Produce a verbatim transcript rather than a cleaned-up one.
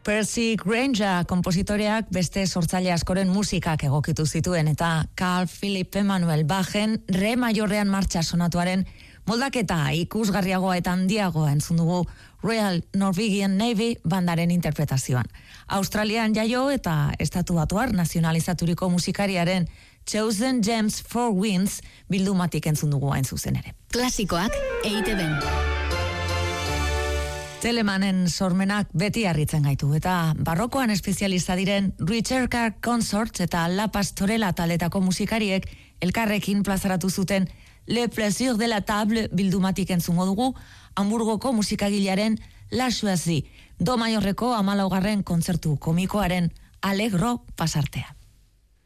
Percy Grainger kompositoreak beste sortzaile askoren musikak egokitu zituen eta Carl Philipp Emanuel Bachen re majorrean martxa sonatuaren moldaketa ikusgarriagoa eta handiagoa entzun dugu Royal Norwegian Navy bandaren interpretazioan. Australian jaio eta estatu batuar nazionalizaturiko musikariaren Chosen Gems for Winds bildumatik entzun dugu hain zuzen ere. Klasikoak E I TeBen. Telemanen sormenak beti harritzen gaitu eta barrokoan espezialista diren Ricercar Consorts eta La Pastorela taletako musikariek elkarrekin plazaratu zuten Le Plaisir de la Table bildumatik entzungo dugu Hamburgoko musikagilaren La Choisie, do maiorreko hamalaugarren kontzertu komikoaren Allegro pasartea.